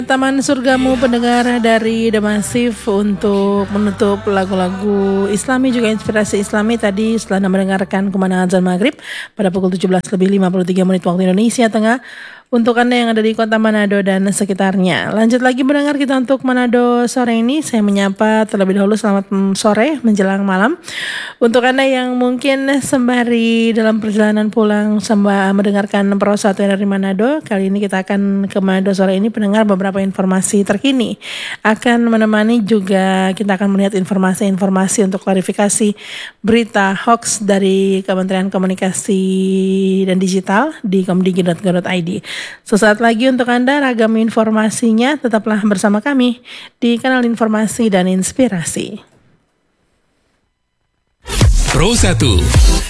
Taman Surgamu pendengar dari The Massive untuk menutup lagu-lagu Islami juga inspirasi Islami tadi setelah mendengarkan kemandangan azan maghrib pada pukul 17:53 waktu Indonesia Tengah untuk Anda yang ada di kota Manado dan sekitarnya. Lanjut lagi mendengar kita untuk Manado sore ini. Saya menyapa terlebih dahulu selamat sore menjelang malam. Untuk Anda yang mungkin sembari dalam perjalanan pulang sambil mendengarkan Pro 1 dari Manado, kali ini kita akan ke Manado sore ini pendengar beberapa informasi terkini. Akan menemani juga kita akan melihat informasi-informasi untuk klarifikasi berita hoax dari Kementerian Komunikasi dan Digital di komdigi.go.id. Sesaat lagi untuk Anda ragam informasinya, tetaplah bersama kami di kanal informasi dan inspirasi. Pro 1